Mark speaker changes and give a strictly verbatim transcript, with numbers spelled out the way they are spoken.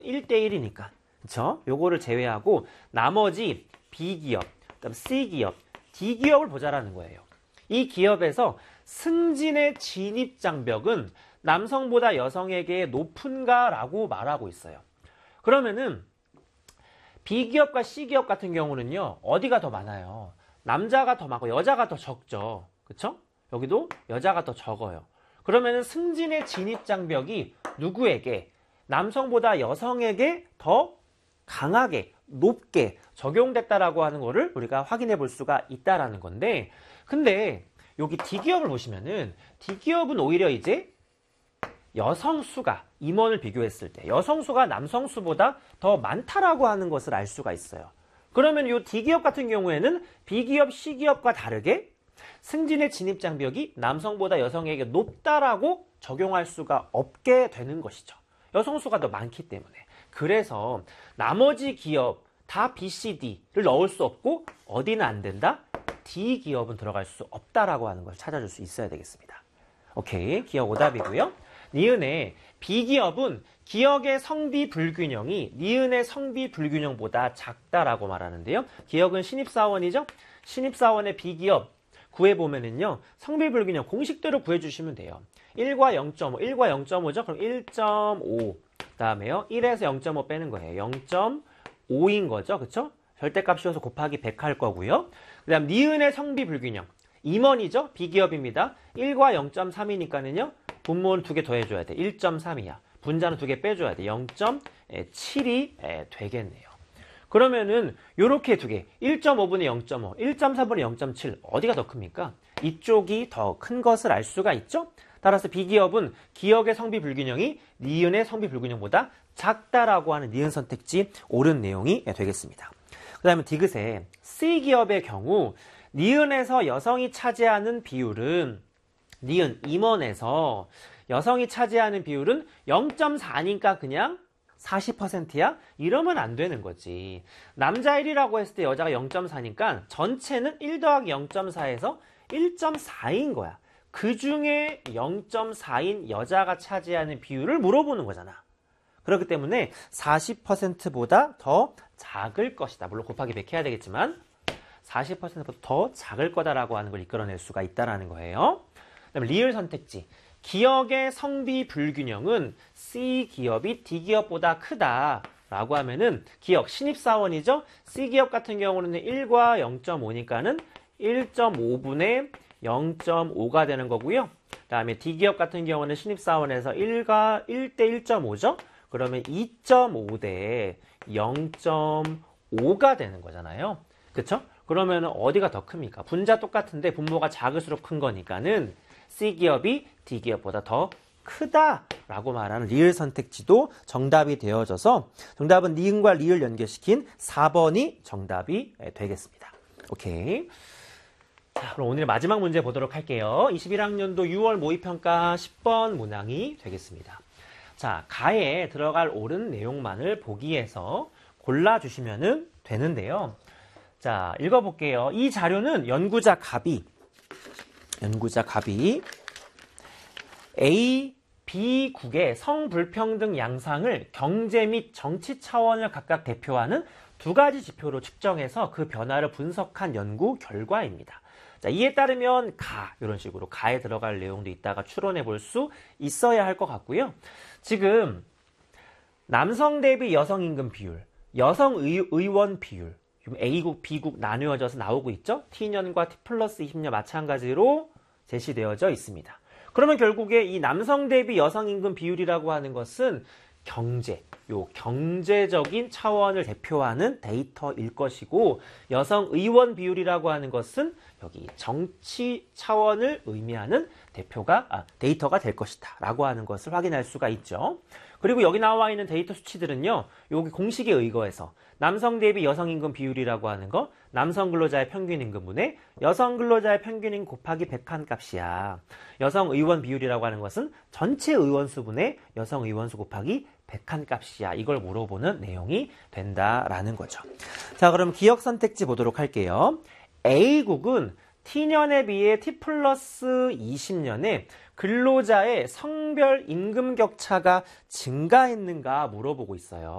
Speaker 1: 일 대 일이니까. 그쵸? 요거를 제외하고 나머지 B기업, 그다음 C기업, D기업을 보자라는 거예요. 이 기업에서 승진의 진입장벽은 남성보다 여성에게 높은가라고 말하고 있어요. 그러면은 B기업과 C기업 같은 경우는요, 어디가 더 많아요? 남자가 더 많고 여자가 더 적죠. 그쵸? 여기도 여자가 더 적어요. 그러면은 승진의 진입장벽이 누구에게? 남성보다 여성에게 더 강하게, 높게 적용됐다라고 하는 거를 우리가 확인해 볼 수가 있다라는 건데, 근데 여기 D기업을 보시면은 D기업은 오히려 이제 여성 수가 임원을 비교했을 때 여성 수가 남성 수보다 더 많다라고 하는 것을 알 수가 있어요. 그러면 이 D기업 같은 경우에는 B기업, C기업과 다르게 승진의 진입장벽이 남성보다 여성에게 높다라고 적용할 수가 없게 되는 것이죠. 여성 수가 더 많기 때문에. 그래서 나머지 기업 다 B, C, D를 넣을 수 없고 어디는 안 된다? D기업은 들어갈 수 없다라고 하는 걸 찾아줄 수 있어야 되겠습니다. 오케이, 기억 오답이고요. 니은의 B기업은 기억의 성비 불균형이 니은의 성비 불균형보다 작다라고 말하는데요. 기억은 신입사원이죠. 신입사원의 B기업 구해보면은요, 성비 불균형 공식대로 구해주시면 돼요. 일과 영 점 오, 일과 영 점 오죠. 그럼 일 점 오. 그 다음에요, 일에서 영 점 오 빼는 거예요. 영 점 오인 거죠. 그쵸? 절대값이어서 곱하기 백 할 거고요. 그 다음 니은의 성비 불균형. 임원이죠. B기업입니다. 일과 영 점 삼이니까는요, 분모를 두 개 더해줘야 돼. 일 점 삼이야. 분자는 두 개 빼줘야 돼. 영 점 칠이 되겠네요. 그러면은 요렇게 두 개, 일 점 오분의 영 점 오, 일 점 사분의 영 점 칠, 어디가 더 큽니까? 이쪽이 더 큰 것을 알 수가 있죠? 따라서 B기업은 기억의 성비 불균형이 니은의 성비 불균형보다 작다라고 하는 니은 선택지 옳은 내용이 되겠습니다. 그 다음에 디귿의 C기업의 경우 니은에서 여성이 차지하는 비율은 니은 임원에서 여성이 차지하는 비율은 영 점 사니까 그냥 사십 퍼센트야? 이러면 안 되는 거지. 남자 일이라고 했을 때 여자가 영 점 사니까 전체는 일 더하기 영 점 사에서 일 점 사인 거야. 그 중에 영 점 사인 여자가 차지하는 비율을 물어보는 거잖아. 그렇기 때문에 사십 퍼센트보다 더 작을 것이다. 물론 곱하기 백 해야 되겠지만 사십 퍼센트보다 더 작을 거다라고 하는 걸 이끌어낼 수가 있다는 거예요. 그다음에 리을 선택지. 기억의 성비 불균형은 C기업이 D기업보다 크다라고 하면은 기억 신입사원이죠. C기업 같은 경우는 일과 영 점 오니까는 일 점 오분의 영 점 오가 되는 거고요. 그 다음에 D기업 같은 경우는 신입사원에서 일과 일 대 일 점 오죠. 그러면 이 점 오 대 영 점 오가 되는 거잖아요. 그쵸? 그러면 어디가 더 큽니까? 분자 똑같은데 분모가 작을수록 큰 거니까는 C기업이 D기업보다 더 크다라고 말하는 리을 선택지도 정답이 되어져서 정답은 니은과 리을 연결시킨 사 번이 정답이 되겠습니다. 오케이. 자, 그럼 오늘 마지막 문제 보도록 할게요. 이십일 학년도 유월 모의평가 십 번 문항이 되겠습니다. 자, 가에 들어갈 옳은 내용만을 보기에서 골라주시면 되는데요. 자, 읽어볼게요. 이 자료는 연구자 갑이 연구자 갑이 A, B국의 성불평등 양상을 경제 및 정치 차원을 각각 대표하는 두 가지 지표로 측정해서 그 변화를 분석한 연구 결과입니다. 자, 이에 따르면 가, 이런 식으로 가에 들어갈 내용도 이따가 추론해 볼 수 있어야 할 것 같고요. 지금 남성 대비 여성 임금 비율, 여성 의, 의원 비율, A국, B국 나누어져서 나오고 있죠? T년과 T 플러스 이십 년 마찬가지로 제시되어져 있습니다. 그러면 결국에 이 남성 대비 여성 임금 비율이라고 하는 것은 경제, 요 경제적인 차원을 대표하는 데이터일 것이고, 여성 의원 비율이라고 하는 것은 여기 정치 차원을 의미하는 대표가 아, 데이터가 될 것이다 라고 하는 것을 확인할 수가 있죠. 그리고 여기 나와 있는 데이터 수치들은요, 여기 공식에 의거해서 남성 대비 여성 임금 비율이라고 하는 거, 남성 근로자의 평균 임금분의 여성 근로자의 평균 임금 곱하기 백한 값이야. 여성 의원 비율이라고 하는 것은 전체 의원 수분의 여성 의원 수 곱하기 백한 값이야. 이걸 물어보는 내용이 된다라는 거죠. 자, 그럼 기억 선택지 보도록 할게요. A국은 T년에 비해 T 플러스 이십 년에 근로자의 성별 임금 격차가 증가했는가 물어보고 있어요.